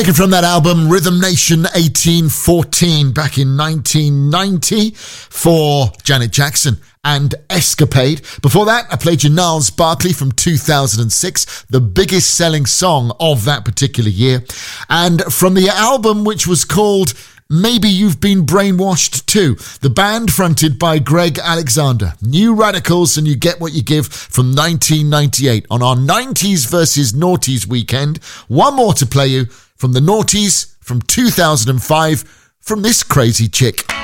Taken from that album, Rhythm Nation 1814, back in 1990 for Janet Jackson and Escapade. Before that, I played you Gnarls Barkley from 2006, the biggest selling song of that particular year. And from the album, which was called Maybe You've Been Brainwashed Too, the band fronted by Greg Alexander. New Radicals and You Get What You Give from 1998 on our 90s versus Noughties weekend. One more to play you from the Noughties from 2005 from this crazy chick.